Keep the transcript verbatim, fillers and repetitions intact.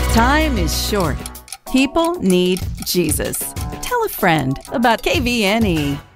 Time is short. People need Jesus. Tell a friend about K V N E.